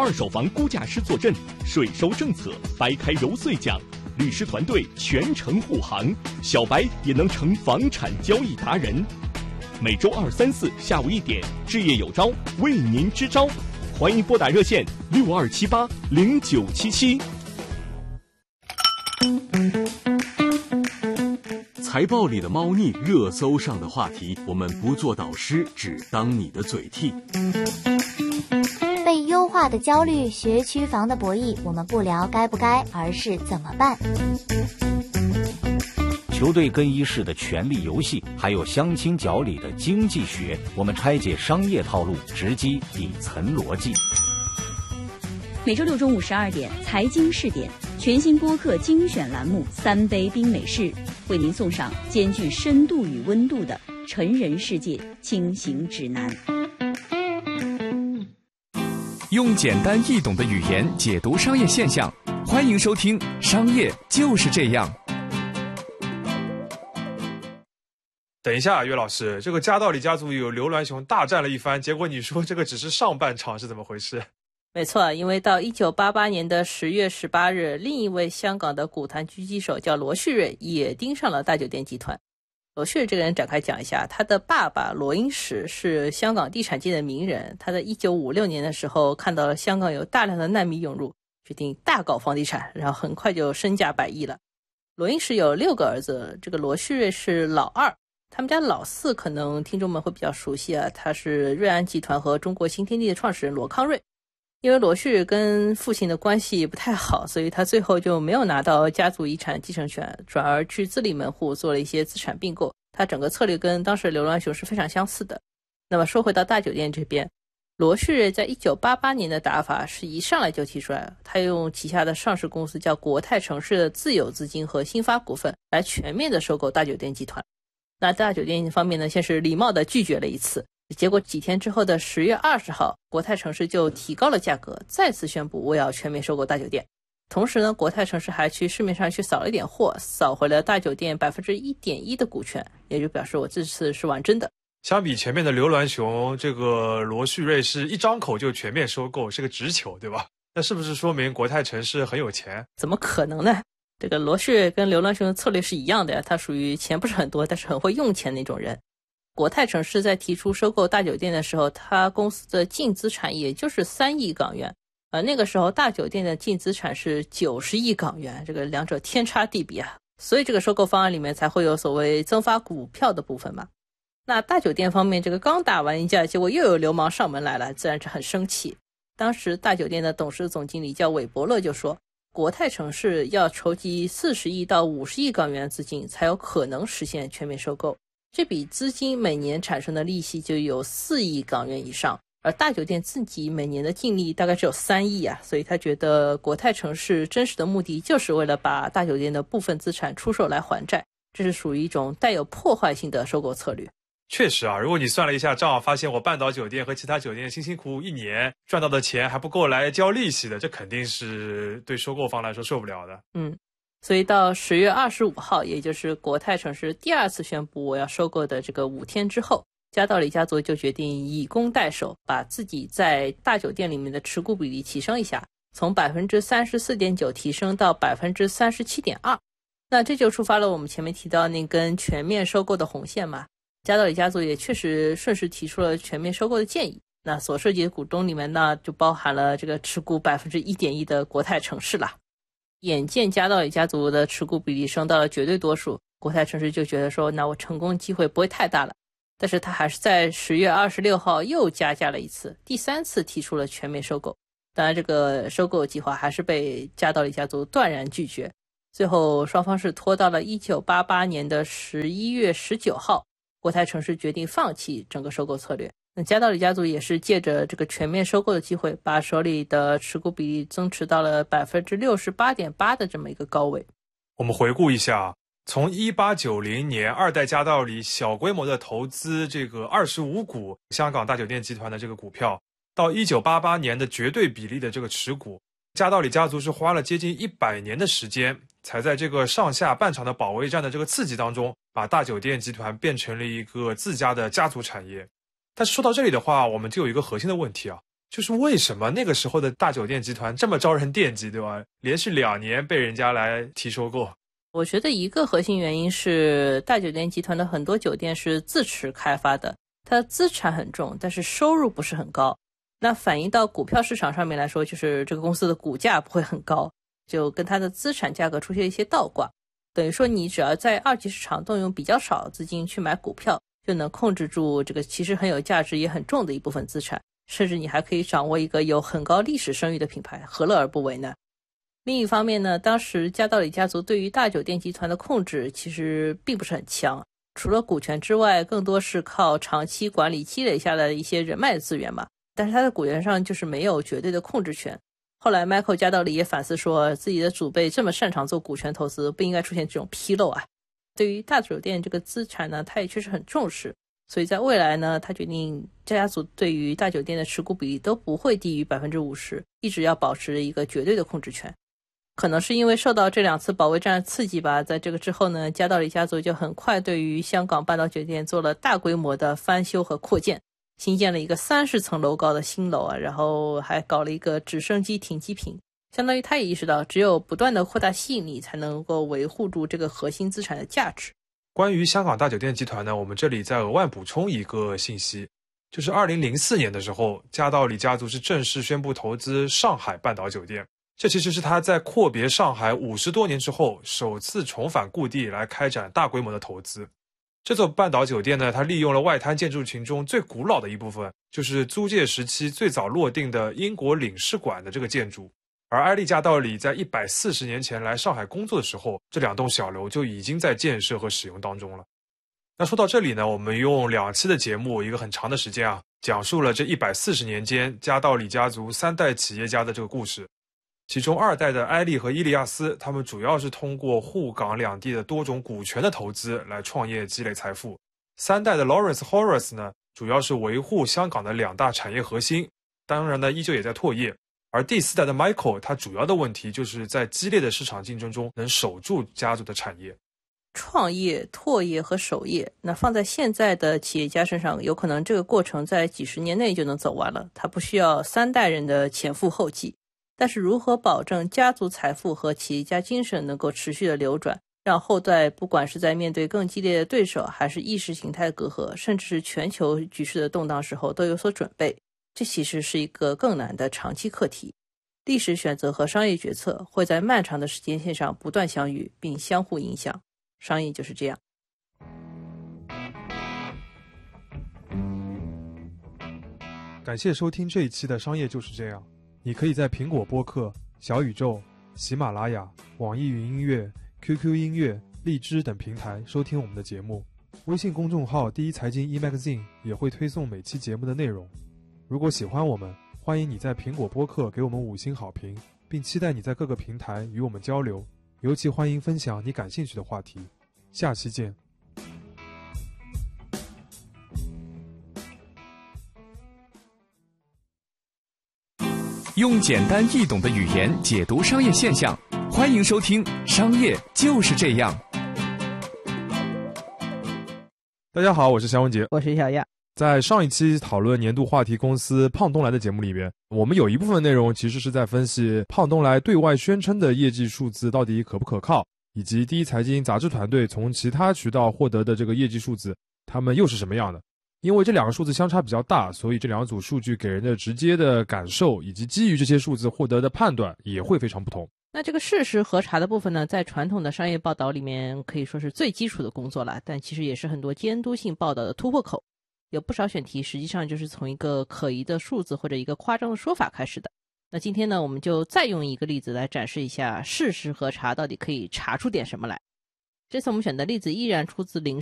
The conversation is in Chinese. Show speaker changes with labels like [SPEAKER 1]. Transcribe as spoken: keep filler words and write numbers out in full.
[SPEAKER 1] 二手房估价师坐镇，税收政策掰开揉碎讲，律师团队全程护航，小白也能成房产交易达人。每周二、三、四下午一点，置业有招为您支招，欢迎拨打热线六二七八零九七七。
[SPEAKER 2] 财报里的猫腻，热搜上的话题，我们不做导师，只当你的嘴替。
[SPEAKER 3] 被优化的焦虑，学区房的博弈，我们不聊该不该，而是怎么办。
[SPEAKER 4] 球队更衣室的权力游戏，还有相亲角里的经济学，我们拆解商业套路，直击底层逻辑。
[SPEAKER 5] 每周六中午十二点，财经试点全新播客精选栏目《三杯冰美式》，为您送上兼具深度与温度的成人世界轻行指南。
[SPEAKER 6] 用简单易懂的语言解读商业现象，欢迎收听《商业就是这样》。
[SPEAKER 7] 等一下，岳老师，这个加道理家族有刘銮雄大战了一番，结果你说这个只是上半场，是怎么回事？
[SPEAKER 8] 没错，因为到一九八八年的十月十八日，另一位香港的股坛狙击手叫罗旭瑞也盯上了大酒店集团。罗旭瑞这个人展开讲一下，他的爸爸罗英石是香港地产界的名人，他在一九五六年的时候看到了香港有大量的难民涌入，决定大搞房地产，然后很快就身价百亿了。罗英石有六个儿子，这个罗旭瑞是老二，他们家老四可能听众们会比较熟悉啊，他是瑞安集团和中国新天地的创始人罗康瑞。因为罗旭跟父亲的关系不太好，所以他最后就没有拿到家族遗产继承权，转而去自立门户做了一些资产并购。他整个策略跟当时刘銮雄是非常相似的。那么说回到大酒店这边，罗旭在一九八八年的打法是一上来就提出来，他用旗下的上市公司叫国泰城市的自有资金和新发股份来全面的收购大酒店集团。那大酒店方面呢，先是礼貌的拒绝了一次，结果几天之后的十月二十号，国泰城市就提高了价格，再次宣布我要全面收购大酒店。同时呢，国泰城市还去市面上去扫了一点货，扫回了大酒店 百分之一点一 的股权，也就表示我这次是玩真的。
[SPEAKER 7] 相比前面的刘銮雄，这个罗旭瑞是一张口就全面收购，是个直球，对吧？那是不是说明国泰城市很有钱？
[SPEAKER 8] 怎么可能呢？这个罗旭跟刘銮雄的策略是一样的呀，他属于钱不是很多，但是很会用钱那种人。国泰城市在提出收购大酒店的时候，他公司的净资产也就是三亿港元，而那个时候大酒店的净资产是九十亿港元，这个两者天差地别啊，所以这个收购方案里面才会有所谓增发股票的部分嘛。那大酒店方面，这个刚打完一架，结果又有流氓上门来了，自然是很生气。当时大酒店的董事总经理叫韦伯乐就说，国泰城市要筹集四十亿到五十亿港元资金才有可能实现全面收购，这笔资金每年产生的利息就有四亿港元以上，而大酒店自己每年的净利大概只有三亿啊，所以他觉得国泰城市真实的目的就是为了把大酒店的部分资产出售来还债，这是属于一种带有破坏性的收购策略。
[SPEAKER 7] 确实啊，如果你算了一下账，发现我半岛酒店和其他酒店辛辛苦苦一年赚到的钱还不够来交利息的，这肯定是对收购方来说受不了的。
[SPEAKER 8] 嗯，所以到十月二十五号，也就是国泰城市第二次宣布我要收购的这个五天之后，加道理家族就决定以攻代守，把自己在大酒店里面的持股比例提升一下，从 百分之三十四点九 提升到 百分之三十七点二。 那这就触发了我们前面提到那根全面收购的红线嘛。加道理家族也确实顺势提出了全面收购的建议，那所涉及的股东里面呢，就包含了这个持股 百分之一点一 的国泰城市了。眼见加道理家族的持股比例升到了绝对多数，国泰城市就觉得说，那我成功机会不会太大了，但是他还是在十月二十六号又加价了一次，第三次提出了全面收购。当然这个收购计划还是被加道理家族断然拒绝，最后双方是拖到了一九八八年的十一月十九号，国泰城市决定放弃整个收购策略。那加道理家族也是借着这个全面收购的机会，把手里的持股比例增持到了 百分之六十八点八 的这么一个高位。
[SPEAKER 7] 我们回顾一下，从一八九零年二代加道理小规模的投资这个二十五股香港大酒店集团的这个股票，到一九八八年的绝对比例的这个持股，加道理家族是花了接近一百年的时间，才在这个上下半场的保卫战的这个刺激当中，把大酒店集团变成了一个自家的家族产业。但是说到这里的话，我们就有一个核心的问题啊， 就是为什么那个时候的大酒店集团这么招人惦记，对吧？连续两年被人家来提收购。
[SPEAKER 8] 我觉得一个核心原因是大酒店集团的很多酒店是自持开发的，它的资产很重，但是收入不是很高。那反映到股票市场上面来说，就是这个公司的股价不会很高，就跟它的资产价格出现一些倒挂。等于说你只要在二级市场动用比较少资金去买股票，就能控制住这个其实很有价值也很重的一部分资产，甚至你还可以掌握一个有很高历史声誉的品牌，何乐而不为呢？另一方面呢，当时加道里家族对于大酒店集团的控制其实并不是很强，除了股权之外，更多是靠长期管理积累下来的一些人脉资源嘛，但是他在股权上就是没有绝对的控制权。后来 Michael 加道里也反思说，自己的祖辈这么擅长做股权投资，不应该出现这种纰漏啊。对于大酒店这个资产呢，他也确实很重视，所以在未来呢，他决定家族对于大酒店的持股比例都不会低于 百分之五十， 一直要保持一个绝对的控制权。可能是因为受到这两次保卫战刺激吧，在这个之后呢，加道里家族就很快对于香港半岛酒店做了大规模的翻修和扩建，新建了一个三十层楼高的新楼啊，然后还搞了一个直升机停机坪，相当于他也意识到只有不断的扩大吸引力才能够维护住这个核心资产的价值。
[SPEAKER 7] 关于香港大酒店集团呢，我们这里再额外补充一个信息，就是二零零四年的时候，加道里家族是正式宣布投资上海半岛酒店，这其实是他在阔别上海五十多年之后首次重返故地来开展大规模的投资。这座半岛酒店呢，它利用了外滩建筑群中最古老的一部分，就是租界时期最早落定的英国领事馆的这个建筑。而埃利加道里在一百四十年前来上海工作的时候，这两栋小楼就已经在建设和使用当中了。那说到这里呢，我们用两期的节目，一个很长的时间啊，讲述了这一百四十年间加道里家族三代企业家的这个故事。其中二代的埃利和伊利亚斯，他们主要是通过沪港两地的多种股权的投资来创业积累财富。三代的 Lawrence Horace 呢，主要是维护香港的两大产业核心，当然呢依旧也在拓业。而第四代的 Michael， 他主要的问题就是在激烈的市场竞争中能守住家族的产业。
[SPEAKER 8] 创业、拓业和守业，那放在现在的企业家身上，有可能这个过程在几十年内就能走完了，他不需要三代人的前赴后继。但是如何保证家族财富和企业家精神能够持续的流转，让后代不管是在面对更激烈的对手，还是意识形态的隔阂，甚至是全球局势的动荡时候都有所准备，这其实是一个更难的长期课题。历史选择和商业决策会在漫长的时间线上不断相遇并相互影响，商业就是这样。
[SPEAKER 7] 感谢收听这一期的商业就是这样。你可以在苹果播客、小宇宙、喜马拉雅、网易云音乐、Q Q 音乐、荔枝等平台收听我们的节目。微信公众号第一财经 e-magazine 也会推送每期节目的内容。如果喜欢我们，欢迎你在苹果播客给我们五星好评，并期待你在各个平台与我们交流，尤其欢迎分享你感兴趣的话题。下期见。
[SPEAKER 6] 用简单易懂的语言解读商业现象，欢迎收听《商业就是这样》。
[SPEAKER 7] 大家好，我是肖文杰，
[SPEAKER 8] 我是小亚。
[SPEAKER 7] 在上一期讨论年度话题公司胖东来的节目里边，我们有一部分内容其实是在分析胖东来对外宣称的业绩数字到底可不可靠，以及第一财经杂志团队从其他渠道获得的这个业绩数字，他们又是什么样的。因为这两个数字相差比较大，所以这两组数据给人的直接的感受以及基于这些数字获得的判断也会非常不同。
[SPEAKER 8] 那这个事实核查的部分呢，在传统的商业报道里面可以说是最基础的工作了，但其实也是很多监督性报道的突破口。有不少选题实际上就是从一个可疑的数字或者一个夸张的说法开始的。那今天呢，我们就再用一个例子来展示一下事实核查到底可以查出点什么来。这次我们选的例子依然出自零